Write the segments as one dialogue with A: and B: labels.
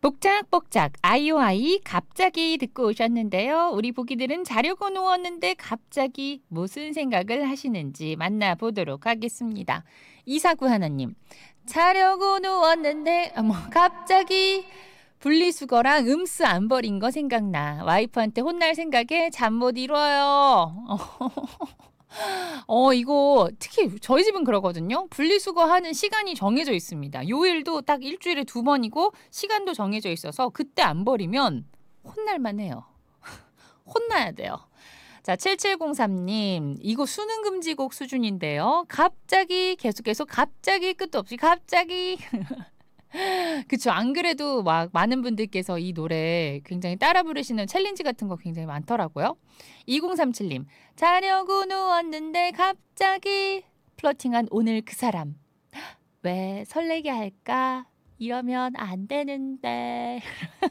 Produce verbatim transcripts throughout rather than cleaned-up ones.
A: 복작복작 아이오아이 갑자기 듣고 오셨는데요. 우리 보기들은 자려고 누웠는데 갑자기 무슨 생각을 하시는지 만나보도록 하겠습니다. 이사구 하나님, 자려고 누웠는데 어머 갑자기 분리수거랑 음수 안 버린 거 생각나. 와이프한테 혼날 생각에 잠 못 이뤄요. 어 이거 특히 저희 집은 그러거든요. 분리수거하는 시간이 정해져 있습니다. 요일도 딱 일주일에 두 번이고 시간도 정해져 있어서 그때 안 버리면 혼날 만해요. 혼나야 돼요. 자, 칠칠공삼님, 이거 수능 금지곡 수준인데요. 갑자기 계속 계속 갑자기 끝도 없이 갑자기 그쵸. 안 그래도 막 많은 분들께서 이 노래 굉장히 따라 부르시는 챌린지 같은 거 굉장히 많더라고요. 이공삼칠님, 자려고 누웠는데 갑자기 플러팅한 오늘 그 사람. 왜 설레게 할까? 이러면 안 되는데.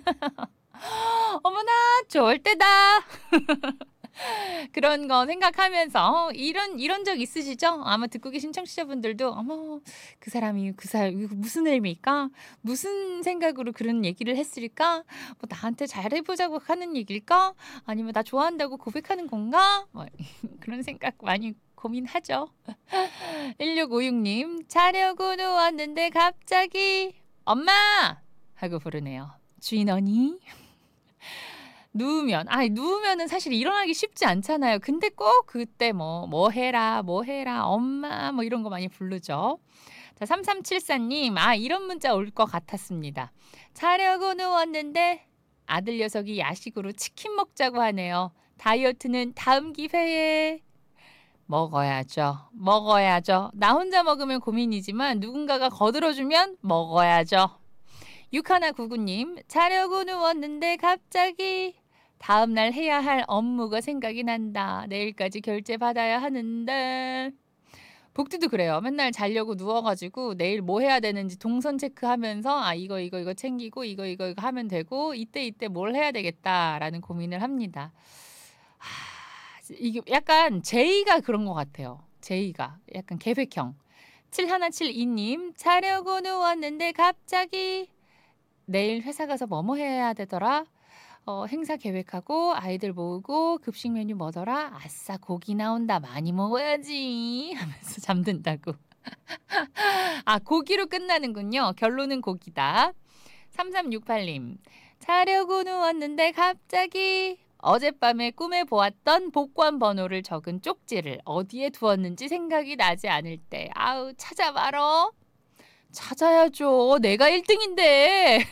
A: 어머나, 좋을 때다. 그런 거 생각하면서 어, 이런 이런 적 있으시죠? 아마 듣고 계신 청취자분들도 어머 그 사람이 그 사람 이거 무슨 의미일까? 무슨 생각으로 그런 얘기를 했을까? 뭐 나한테 잘해보자고 하는 얘기일까? 아니면 나 좋아한다고 고백하는 건가? 뭐 그런 생각 많이 고민하죠. 일육오육님, 자려고 누웠는데 갑자기 엄마 하고 부르네요. 주인 어니? 누우면 아이 누우면은 사실 일어나기 쉽지 않잖아요. 근데 꼭 그때 뭐 뭐 해라 뭐 해라 엄마 뭐 이런 거 많이 부르죠. 자, 삼삼칠사님, 아 이런 문자 올 것 같았습니다. 자려고 누웠는데 아들 녀석이 야식으로 치킨 먹자고 하네요. 다이어트는 다음 기회에 먹어야죠. 먹어야죠. 나 혼자 먹으면 고민이지만 누군가가 거들어주면 먹어야죠. 육하나구구님, 자려고 누웠는데 갑자기 다음날 해야 할 업무가 생각이 난다. 내일까지 결제 받아야 하는데. 복디도 그래요. 맨날 자려고 누워가지고 내일 뭐 해야 되는지 동선 체크하면서 아 이거 이거 이거 챙기고 이거 이거 이거 하면 되고 이때 이때 뭘 해야 되겠다라는 고민을 합니다. 하, 이게 약간 제이가 그런 것 같아요. 제이가 약간 계획형. 칠일칠이님, 자려고 누웠는데 갑자기 내일 회사 가서 뭐뭐 해야 되더라? 어, 행사 계획하고 아이들 모으고 급식 메뉴 뭐더라? 아싸 고기 나온다 많이 먹어야지 하면서 잠든다고. 아 고기로 끝나는군요. 결론은 고기다. 삼삼육팔님, 자려고 누웠는데 갑자기 어젯밤에 꿈에 보았던 복권 번호를 적은 쪽지를 어디에 두었는지 생각이 나지 않을 때 아우 찾아봐라. 찾아야죠. 내가 일 등인데.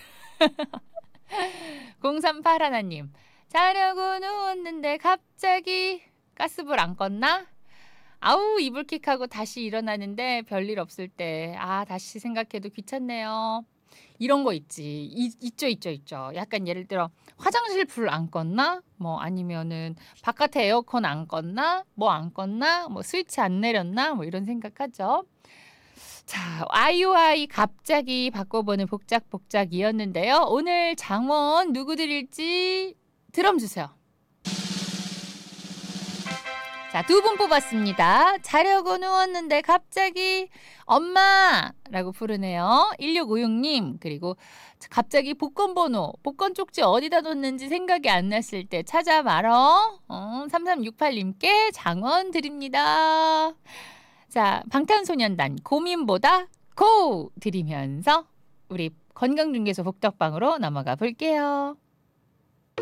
A: 공삼팔 하나님, 자려고 누웠는데 갑자기 가스불 안 껐나? 아우 이불킥하고 다시 일어나는데 별일 없을 때 아 다시 생각해도 귀찮네요. 이런 거 있지. 이, 있죠 있죠 있죠. 약간 예를 들어 화장실 불 안 껐나? 뭐 아니면은 바깥에 에어컨 안 껐나? 뭐 안 껐나? 뭐 스위치 안 내렸나? 뭐 이런 생각하죠. 자, 아이오아이 갑자기 바꿔보는 복작복작이었는데요. 오늘 장원 누구 드릴지 드럼 주세요. 자, 두 분 뽑았습니다. 자려고 누웠는데 갑자기 엄마라고 부르네요. 일육오육님, 그리고 갑자기 복권 번호, 복권 쪽지 어디다 뒀는지 생각이 안 났을 때 찾아 말어. 어, 삼삼육팔님께 장원 드립니다. 자, 방탄소년단 고민보다 고! 드리면서 우리 건강중개소 복덕방으로 넘어가 볼게요.